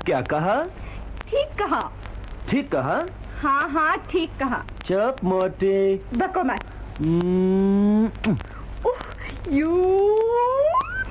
क्या कहा? ठीक कहा। ठीक कहा? हाँ हाँ ठीक कहा। चुप मोटे। बको मत। हम्म। यू